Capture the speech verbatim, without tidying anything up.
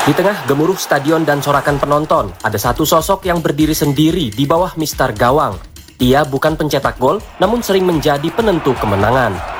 Di tengah gemuruh stadion dan sorakan penonton, ada satu sosok yang berdiri sendiri di bawah mister gawang. Ia bukan pencetak gol, namun sering menjadi penentu kemenangan.